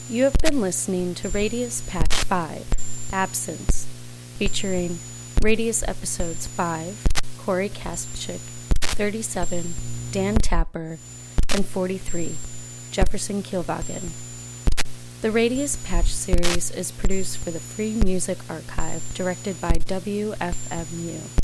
You have been listening to Radius Patch 5, Absence, featuring Radius Episodes 5, Corey Kaspchik, 37, Dan Tapper, and 43, Jefferson Kielwagen. The Radius Patch series is produced for the Free Music Archive, directed by WFMU.